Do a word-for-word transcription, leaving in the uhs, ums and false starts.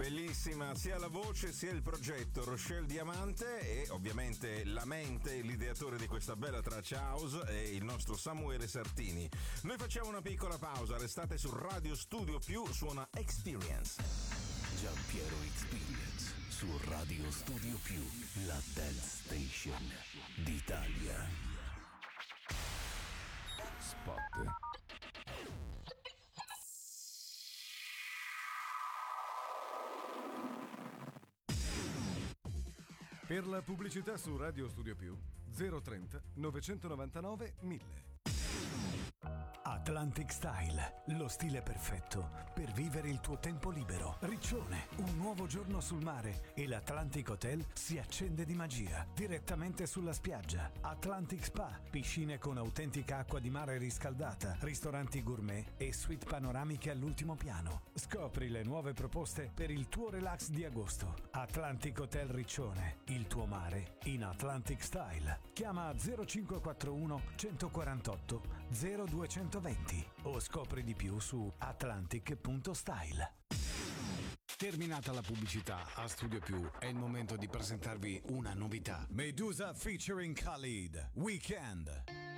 Bellissima sia la voce sia il progetto. Rochelle Diamante e ovviamente la mente, l'ideatore di questa bella traccia house è il nostro Samuele Sartini. Noi facciamo una piccola pausa, restate su Radio Studio Più, suona Experience. Giampiero Experience su Radio Studio Più, la dance station d'Italia. Spot. Per la pubblicità su Radio Studio Più zero trenta novecentonovantanove mille. Atlantic Style, lo stile perfetto per vivere il tuo tempo libero. Riccione, un nuovo giorno sul mare e l'Atlantic Hotel si accende di magia direttamente sulla spiaggia. Atlantic Spa, piscine con autentica acqua di mare riscaldata, ristoranti gourmet e suite panoramiche all'ultimo piano. Scopri le nuove proposte per il tuo relax di agosto. Atlantic Hotel Riccione, il tuo mare in Atlantic Style. Chiama zero cinque quattro uno uno quattro otto zero due venti o scopri di più su atlantic punto style. Terminata la pubblicità, a Studio Più è il momento di presentarvi una novità. Medusa featuring Khalid, Weekend.